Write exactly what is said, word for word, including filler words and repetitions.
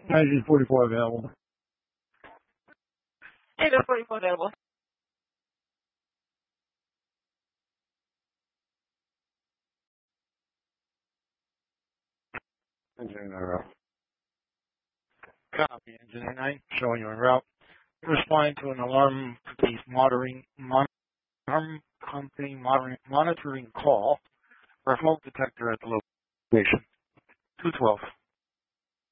nineteen forty-four available. nineteen forty-four available. Engineer nine route. Copy, Engineer nine, showing you en route. You're responding to an alarm company's monitoring, mon- alarm company monitoring, monitoring call for a smoke detector at the location. two twelve.